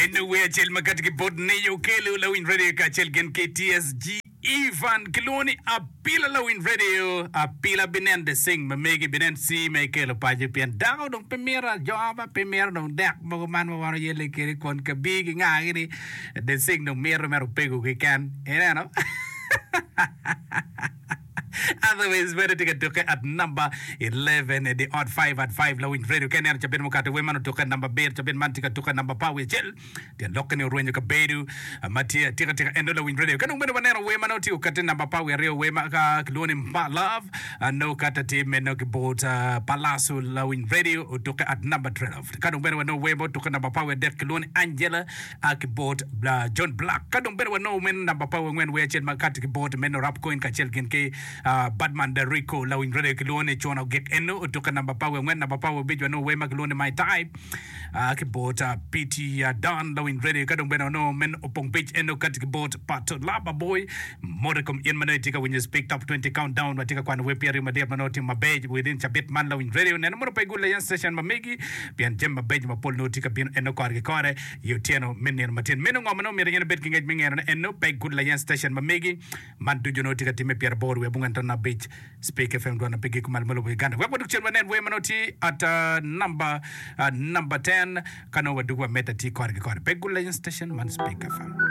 Menu we achel makati ki bod ne yo kelu la win radio ka achel gen KTSG Ivan Kiloni apila la win radio apila binen de sing mamegi binen si me kelo paje pian daw dong pemira jawaba pemira dong dak mo man mo waro yele kiri kon ka big nga gini de sing dong mero pego ke kan era no. Otherwise, better take a look at number 11 the odd 5 at 5 low in radio Kenya chabin mukata women to number bear chabin man tika to number power gel the lock in your range ka bedu matia tika endo low in radio kanung bedo banana women to ukata number power real wema ka kloni love no kata team no kibot palaso low in radio to at number 12 kanung bedo no wema to number power death kloni Angela akibot John Black kanung bedo no men number power when we chel makati kibot men rap coin ka chel gen ke Badman de Rico low in radio kilone chona get eno to number power when number power bid no way maglone my type kibot PT Don low in radio kadong beno no men opong page eno kat kibot pat laba boy modicum in manatika when you speak top 20 countdown matika kwan we pia madia manoti mabej within chabit man low in radio na mo pa gula yan session mamegi pian jem mabej mapol notika pin eno kar ke kare you tieno menen matin meno ngomano mi yen bet kingej mingen eno pa gula yan station mamegi man du notika time pia bor we bungan na beach speak FM do na pigi kumal malo Uganda we bodu chelmanen we manoti at number 10 kano wadu wa meta ti kar ke kare pa gula yan station man speak FM